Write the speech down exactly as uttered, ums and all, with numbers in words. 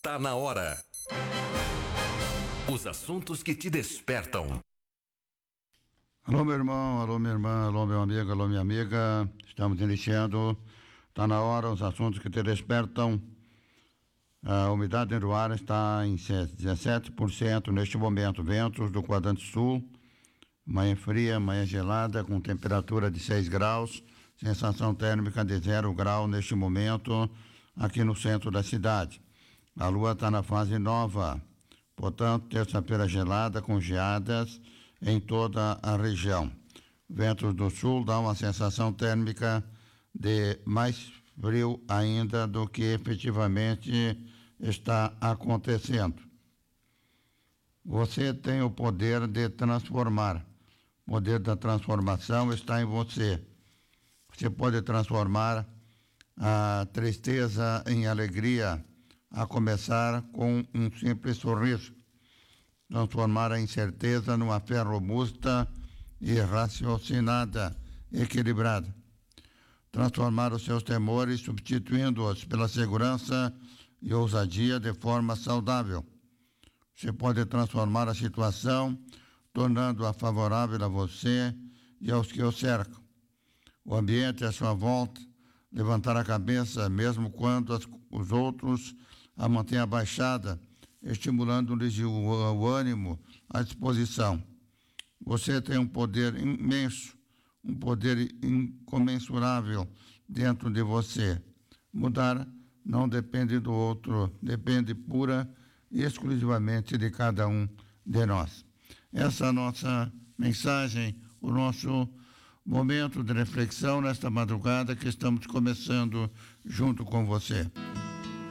Tá na hora. Os assuntos que te despertam. Alô, meu irmão, alô, minha irmã, alô, meu amigo, alô, minha amiga. Estamos iniciando. Tá na hora, os assuntos que te despertam. A umidade do ar está em dezessete por cento neste momento. Ventos do quadrante sul. Manhã fria, manhã gelada, com temperatura de seis graus. Sensação térmica de zero grau neste momento, aqui no centro da cidade. A lua está na fase nova, portanto, terça-feira gelada, com geadas em toda a região. Ventos do sul dão uma sensação térmica de mais frio ainda do que efetivamente está acontecendo. Você tem o poder de transformar. O poder da transformação está em você. Você pode transformar a tristeza em alegria, a começar com um simples sorriso. Transformar a incerteza numa fé robusta e raciocinada, equilibrada. Transformar os seus temores, substituindo-os pela segurança e ousadia de forma saudável. Você pode transformar a situação, tornando-a favorável a você e aos que o cercam. O ambiente à sua volta, levantar a cabeça, mesmo quando as, os outros a mantêm abaixada, estimulando-lhes o, o ânimo, a disposição. Você tem um poder imenso, um poder incomensurável dentro de você. Mudar não depende do outro, depende pura e exclusivamente de cada um de nós. Essa é a nossa mensagem, o nosso momento de reflexão nesta madrugada que estamos começando junto com você.